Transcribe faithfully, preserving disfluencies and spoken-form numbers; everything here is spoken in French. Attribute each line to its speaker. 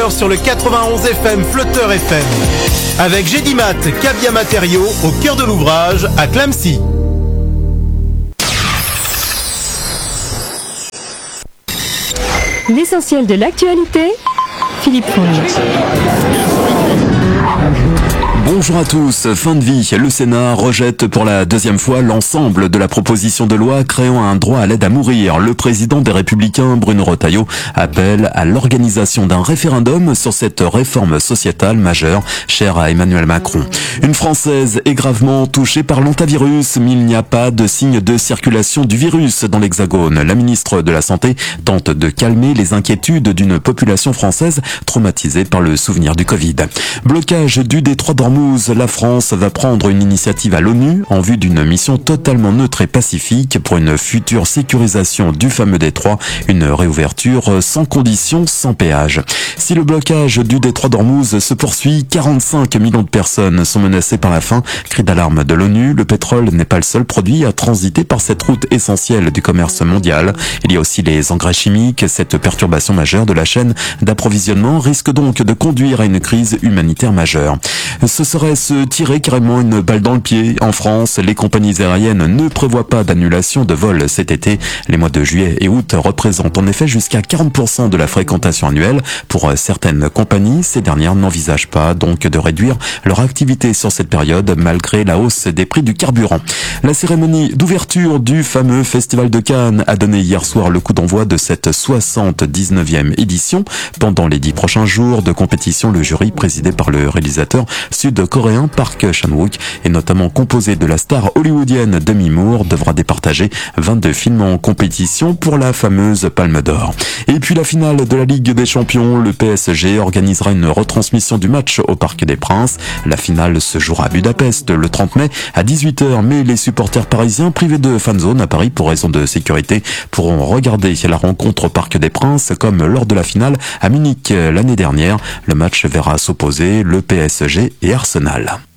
Speaker 1: heures sur le quatre-vingt-onze F M Flotteur F M. Avec Gédimat, Cabia Matériaux, au cœur de l'ouvrage, à Clamecy.
Speaker 2: L'essentiel de l'actualité, Philippe Fonge.
Speaker 3: Bonjour à tous. Fin de vie. Le Sénat rejette pour la deuxième fois l'ensemble de la proposition de loi créant un droit à l'aide à mourir. Le président des Républicains, Bruno Retailleau, appelle à l'organisation d'un référendum sur cette réforme sociétale majeure chère à Emmanuel Macron. Une Française est gravement touchée par l'hantavirus, mais il n'y a pas de signe de circulation du virus dans l'Hexagone. La ministre de la Santé tente de calmer les inquiétudes d'une population française traumatisée par le souvenir du Covid. Blocage du détroit d'Ormuz. La France va prendre une initiative à l'ONU en vue d'une mission totalement neutre et pacifique pour une future sécurisation du fameux détroit, une réouverture sans condition, sans péage. Si le blocage du détroit d'Ormuz se poursuit, quarante-cinq millions de personnes sont menacées par la faim. Cri d'alarme de l'ONU, le pétrole n'est pas le seul produit à transiter par cette route essentielle du commerce mondial. Il y a aussi les engrais chimiques. Cette perturbation majeure de la chaîne d'approvisionnement risque donc de conduire à une crise humanitaire majeure. Ce serait se tirer carrément une balle dans le pied. En France, les compagnies aériennes ne prévoient pas d'annulation de vols cet été. Les mois de juillet et août représentent en effet jusqu'à quarante pour cent de la fréquentation annuelle. Pour certaines compagnies, ces dernières n'envisagent pas donc de réduire leur activité sur cette période malgré la hausse des prix du carburant. La cérémonie d'ouverture du fameux Festival de Cannes a donné hier soir le coup d'envoi de cette soixante-dix-neuvième édition. Pendant les dix prochains jours de compétition, le jury présidé par le réalisateur sud-coréen Park Chan-wook est notamment composé de la star hollywoodienne Demi Moore, devra départager vingt-deux films en compétition pour la fameuse Palme d'Or. Et puis la finale de la Ligue des Champions, le P S G organisera une retransmission du match au Parc des Princes. La finale se jouera à Budapest le trente mai à dix-huit heures, mais les supporters parisiens privés de fanzone à Paris pour raison de sécurité pourront regarder la rencontre au Parc des Princes comme lors de la finale à Munich l'année dernière. Le match verra s'opposer le P S G et Arsenal.